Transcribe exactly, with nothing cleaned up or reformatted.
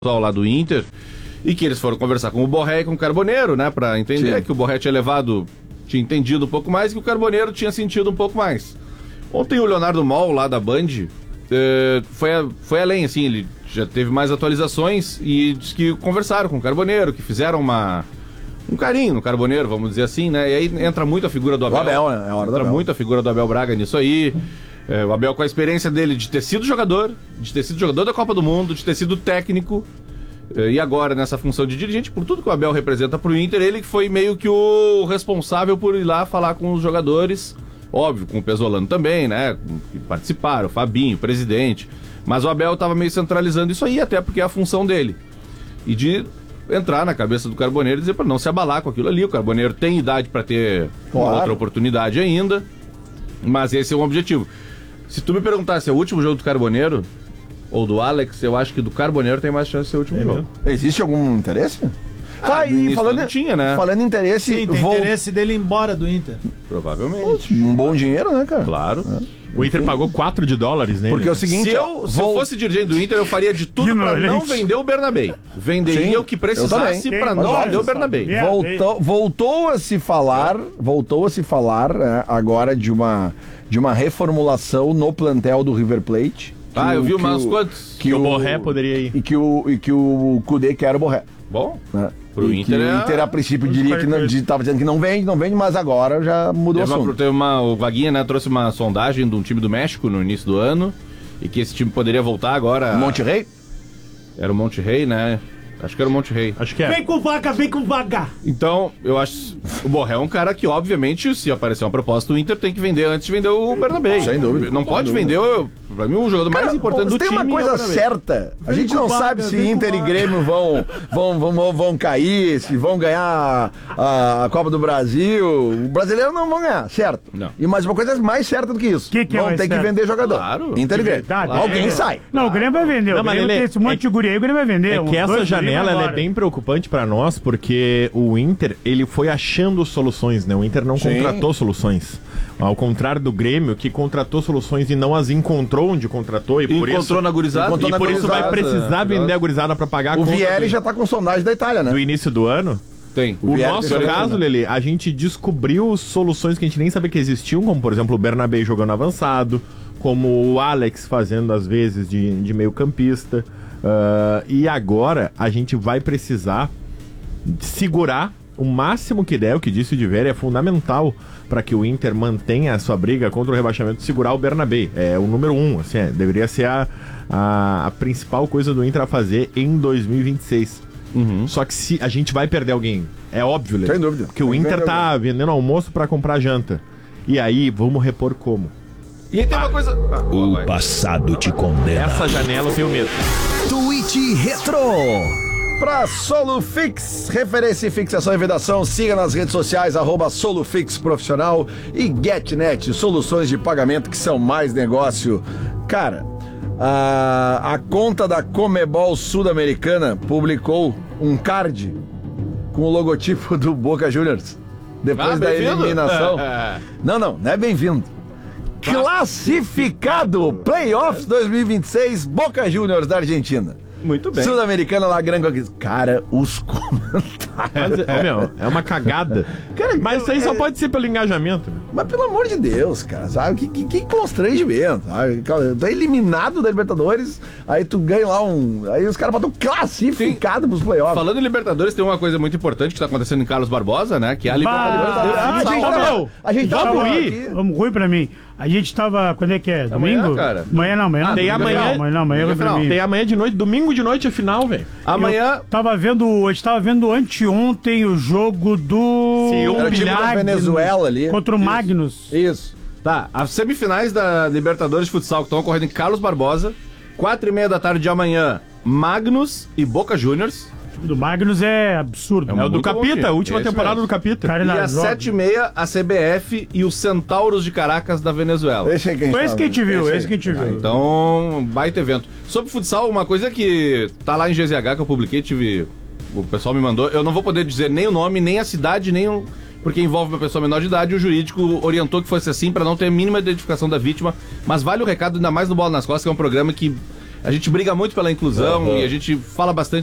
lá do Inter, e que eles foram conversar com o Borré e com o Carboneiro, né, pra entender Sim. que o Borré tinha levado, tinha entendido um pouco mais e que o Carboneiro tinha sentido um pouco mais. Ontem o Leonardo Moll, lá da Band, eh, foi, a, foi além, assim, ele já teve mais atualizações e disse que conversaram com o Carboneiro, que fizeram uma, um carinho no Carboneiro, vamos dizer assim, né, e aí entra muito a figura do Abel. O Abel, né? É a hora do entra Abel. muito a figura do Abel Braga nisso aí. É, o Abel com a experiência dele de ter sido jogador, de ter sido jogador da Copa do Mundo, de ter sido técnico, é, e agora nessa função de dirigente, por tudo que o Abel representa pro Inter, ele que foi meio que o responsável por ir lá falar com os jogadores, óbvio, com o Pesolano também, né, que participaram, o Fabinho, o presidente, mas o Abel tava meio centralizando isso aí, até porque é a função dele, e de entrar na cabeça do Carboneiro e dizer para não se abalar com aquilo ali. O Carboneiro tem idade para ter claro. uma outra oportunidade ainda, mas esse é o objetivo. Se tu me perguntasse, é o último jogo do Carboneiro ou do Alex, eu acho que do Carboneiro tem mais chance de ser o último é jogo. Mesmo? Existe algum interesse? Ah, e falando, tinha, né? falando em interesse... Sim, tem vou... interesse dele ir embora do Inter. Provavelmente. Um bom dinheiro, né, cara? Claro. É. O Inter pagou quatro de dólares nele. Porque é o seguinte... Se eu, se vou... eu fosse dirigente do Inter, eu faria de tudo pra não vender o Bernabé. Venderia Sim, o que precisasse pra não vender o Bernabé. Voltou, voltou a se falar, voltou a se falar né, agora de uma, de uma reformulação no plantel do River Plate. Ah, eu vi umas o, quantos. Que, que o Borré poderia ir. E que o, e que o Kudê quer o Borré. Bom, né? Pro e Inter, que é... o Inter a princípio diria que não, estava dizendo que não vende, não vende, mas agora já mudou o assunto. Uma, teve uma, o Vaguinha, né, trouxe uma sondagem de um time do México no início do ano e que esse time poderia voltar agora. Monte Rei? Era o Monte Rei, né? Acho que era o Monte Rei. Acho que é. Vem com vaga, vem com vaga! Então, eu acho. O Borré é um cara que, obviamente, se aparecer uma proposta, o Inter tem que vender antes de vender o Bernabé. Sem dúvida. Não pode dúvida. vender, o, pra mim, o jogador cara, mais importante do tem time. Tem uma coisa é certa. A vem gente não vaga, sabe se Inter e Grêmio vão, vão, vão, vão cair, se vão ganhar a, a Copa do Brasil. O brasileiro não vão ganhar, certo? Não. E mais uma coisa mais certa do que isso. Que que vão é ter certo? que vender jogador. Claro. Inter e Grêmio. Verdade, Alguém é. sai. Não, o Grêmio vai vender. Não, o mas Grêmio ele- tem esse monte é- de guri aí, o Grêmio vai vender. É uns que essa dois janela guri ela é agora. bem preocupante pra nós, porque o Inter, ele foi achando soluções, né? O Inter não Sim. contratou soluções. Ao contrário do Grêmio, que contratou soluções e não as encontrou onde contratou, e por Encontrou isso, na gurizada. Encontrou e na por isso vai gurizada, precisar vender a gurizada pra pagar a O conta Vieri do, já tá com sondagem da Itália, né? do início do ano. Tem. O Vieri nosso tem caso, né? Lelê, a gente descobriu soluções que a gente nem sabia que existiam, como por exemplo o Bernabé jogando avançado, como o Alex fazendo às vezes de, de meio campista. Uh, e agora a gente vai precisar segurar o máximo que der. O que disse o Diveri é fundamental para que o Inter mantenha a sua briga contra o rebaixamento, segurar o Bernabé. É o número um, assim, é, deveria ser a, a, a principal coisa do Inter a fazer em dois mil e vinte e seis. Uhum. Só que se a gente vai perder alguém, é óbvio, Lê, Sem dúvida. que o Tem que Inter perder tá vendendo almoço para comprar janta. E aí, vamos repor como? E aí tem uma coisa. Ah, O vai. passado te condena. Essa janela eu tenho medo. Tweet Retro. Pra Solufix, referência em fixação e vedação, siga nas redes sociais, arroba Solufix Profissional e GetNet, soluções de pagamento que são mais negócio. Cara, a, a conta da Comebol Sul-Americana publicou um card com o logotipo do Boca Juniors. Depois Ah, da bem-vindo. eliminação. É. Não, não, não é bem-vindo. Classificado Playoffs dois mil e vinte e seis, Boca Juniors da Argentina. Muito bem. Sul-Americana lá, grande conquista. Cara, os comentários. É, meu, é uma cagada. Cara, Mas isso aí só é- pode ser pelo engajamento. Meu. Mas pelo amor de Deus, cara, sabe? Que, que, que constrangimento, sabe? Tu é eliminado da Libertadores, aí tu ganha lá um. Aí os caras botam classificado pros playoffs. Falando em Libertadores, tem uma coisa muito importante que tá acontecendo em Carlos Barbosa, né? Que é a Libertadores. Ah, a gente Ô, tava, meu, a gente tava vamos aqui. ir. Vamos ruim pra mim. A gente tava. Quando é que é? Amanhã, Domingo? cara. Amanhã não, amanhã Ah, não. tem Domingo amanhã- Não, amanhã não, amanhã é domingo pra mim. Tem amanhã de noite, domingo de noite a final, velho. Amanhã. Tava vendo, a gente tava vendo anteontem o jogo do Sim, Era o time da Magnus Venezuela ali. contra o Magnus. Isso. Tá, as semifinais da Libertadores de Futsal que estão ocorrendo em Carlos Barbosa, quatro e meia da tarde de amanhã, Magnus e Boca Juniors. O do Magnus é absurdo. É o muito do bom Capita, time. a última Esse temporada mesmo. do Capita. Cara, E na às joga. sete e meia, a C B F e os Centauros de Caracas da Venezuela. Esse aí que a gente Foi esse tava que a gente vendo. viu, Esse esse que a gente viu. Então, baita evento. Sobre futsal, uma coisa que tá lá em G Z H que eu publiquei, tive. O pessoal me mandou. Eu não vou poder dizer nem o nome, nem a cidade, nem o. Porque envolve uma pessoa menor de idade, o jurídico orientou que fosse assim pra não ter a mínima identificação da vítima. Mas vale o recado, ainda mais no Bola nas Costas, que é um programa que a gente briga muito pela inclusão Uhum. e a gente fala bastante